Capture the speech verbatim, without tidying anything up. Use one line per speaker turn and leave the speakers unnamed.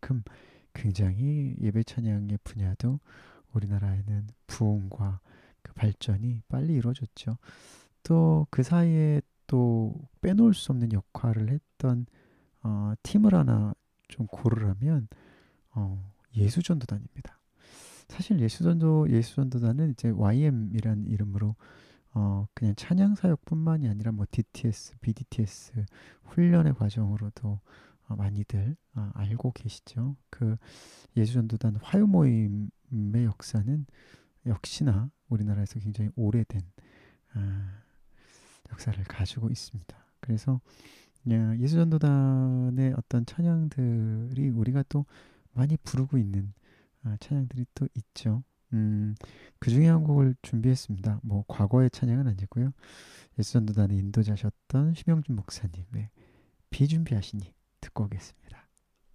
만큼 굉장히 예배 찬양의 분야도 우리나라에는 부흥과 그 발전이 빨리 이루어졌죠. 또 그 사이에 또 빼놓을 수 없는 역할을 했던 어, 팀을 하나 좀 고르라면 어, 예수전도단입니다. 사실 예수전도 예수전도단은 이제 와이엠이라는 이름으로 어, 그냥 찬양 사역뿐만이 아니라 뭐 디티에스, 비디티에스 훈련의 과정으로도 어, 많이들 아, 알고 계시죠. 그 예수전도단 화요 모임의 역사는 역시나 우리나라에서 굉장히 오래된 아, 역사를 가지고 있습니다. 그래서 야, 예수전도단의 어떤 찬양들이 우리가 또 많이 부르고 있는 아, 찬양들이 또 있죠. 음, 그 중에 한 곡을 준비했습니다. 뭐 과거의 찬양은 아니고요. 예수전도단의 인도자셨던 심영준 목사님의 비준비하시니 듣고 오겠습니다.